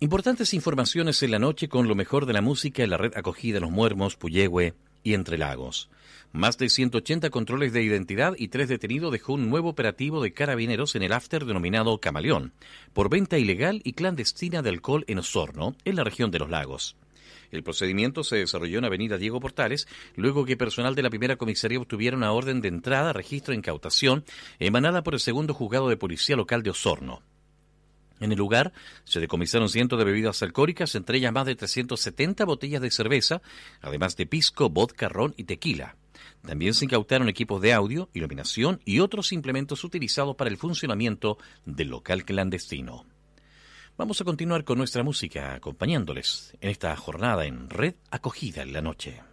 Importantes informaciones en la noche con lo mejor de la música en la red acogida Los Muermos, Puyehue y Entre Lagos. Más de 180 controles de identidad y 3 detenidos dejó un nuevo operativo de carabineros en el after denominado Camaleón, por venta ilegal y clandestina de alcohol en Osorno, en la región de Los Lagos. El procedimiento se desarrolló en Avenida Diego Portales, luego que personal de la primera comisaría obtuviera una orden de entrada, registro e incautación emanada por el segundo juzgado de policía local de Osorno. En el lugar se decomisaron cientos de bebidas alcohólicas, entre ellas más de 370 botellas de cerveza, además de pisco, vodka, ron y tequila. También se incautaron equipos de audio, iluminación y otros implementos utilizados para el funcionamiento del local clandestino. Vamos a continuar con nuestra música, acompañándoles en esta jornada en Red Acogida en la Noche.